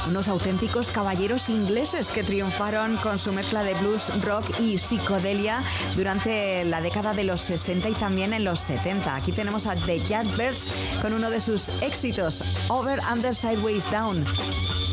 unos auténticos caballeros ingleses que triunfaron con su mezcla de blues, rock y psicodelia durante la década de los 60 y también en los 70. Aquí tenemos a The Yardbirds con uno de sus éxitos, Over, Under, Sideways, Down.